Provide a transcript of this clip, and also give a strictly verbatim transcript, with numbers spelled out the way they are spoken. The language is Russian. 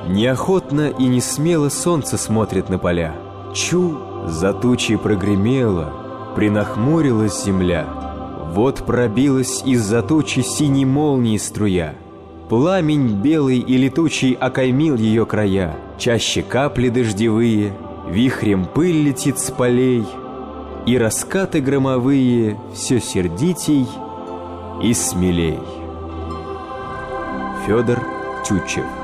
Неохотно и не смело солнце смотрит на поля. Чу, за тучей прогремело, принахмурилась земля. Вот пробилась из-за тучи синей молнии струя. Пламень белый и летучий окаймил ее края. Чаще капли дождевые, вихрем пыль летит с полей, и раскаты громовые все сердитей и смелей. Федор Тютчев.